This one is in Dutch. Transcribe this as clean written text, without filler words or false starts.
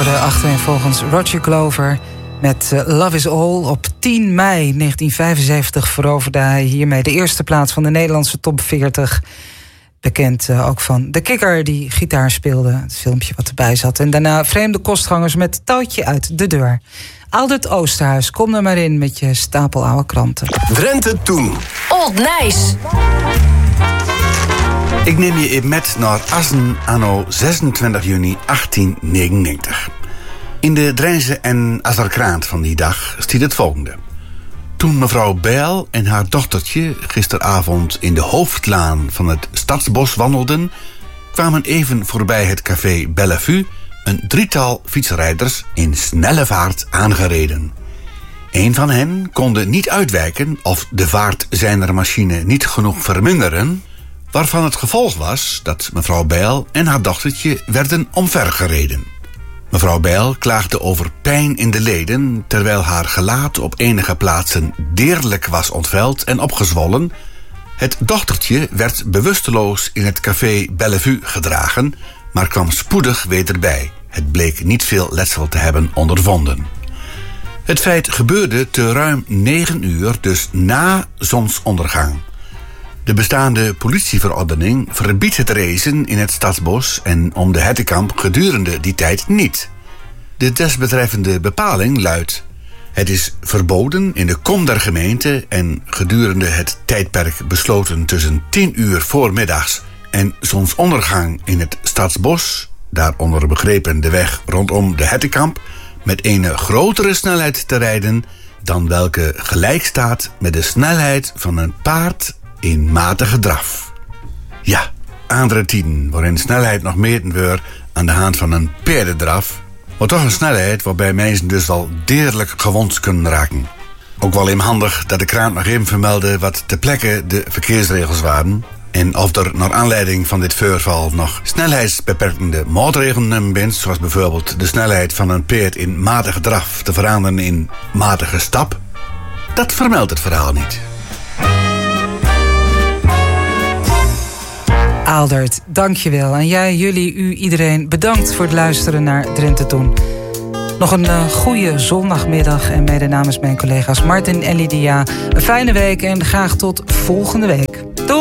hoorde achtereenvolgens Roger Glover met Love is All. Op 10 mei 1975 veroverde hij hiermee de eerste plaats van de Nederlandse top 40. Bekend ook van de kikker die gitaar speelde. Het filmpje wat erbij zat. En daarna vreemde kostgangers met touwtje uit de deur. Aldert Oosterhuis, kom er maar in met je stapel oude kranten. Drenthe Toen. Old Nijs. Ik neem je even met naar Assen anno 26 juni 1899. In de Drijnse en Azerkrant van die dag stiet het volgende. Toen mevrouw Bijl en haar dochtertje gisteravond in de hoofdlaan van het Stadsbos wandelden, kwamen even voorbij het café Bellevue een drietal fietsrijders in snelle vaart aangereden. Een van hen konde niet uitwijken of de vaart zijner machine niet genoeg verminderen, waarvan het gevolg was dat mevrouw Bijl en haar dochtertje werden omvergereden. Mevrouw Bijl klaagde over pijn in de leden, terwijl haar gelaat op enige plaatsen deerlijk was ontveld en opgezwollen. Het dochtertje werd bewusteloos in het café Bellevue gedragen, maar kwam spoedig weer bij. Het bleek niet veel letsel te hebben ondervonden. Het feit gebeurde te ruim 9 uur, dus na zonsondergang. De bestaande politieverordening verbiedt het racen in het Stadsbos en om de Hettekamp gedurende die tijd niet. De desbetreffende bepaling luidt: het is verboden in de kom der gemeente en gedurende het tijdperk besloten tussen 10 uur voormiddags en zonsondergang in het Stadsbos, daaronder begrepen de weg rondom de Hettekamp, met een grotere snelheid te rijden dan welke gelijk staat met de snelheid van een paard in matige draf. Ja, andere tijden waarin snelheid nog meten wordt aan de hand van een paardendraf, maar toch een snelheid waarbij mensen dus al deerlijk gewond kunnen raken. Ook wel handig dat de krant nog even vermeldde wat ter plekke de verkeersregels waren en of er naar aanleiding van dit voorval nog snelheidsbeperkende maatregelen bent, zoals bijvoorbeeld de snelheid van een paard in matige draf te veranderen in matige stap. Dat vermeldt het verhaal niet. Aldert, dankjewel. En jij, jullie, u, iedereen, bedankt voor het luisteren naar Drenthe Toen. Nog een goede zondagmiddag en mede namens mijn collega's Martin en Lydia. Een fijne week en graag tot volgende week.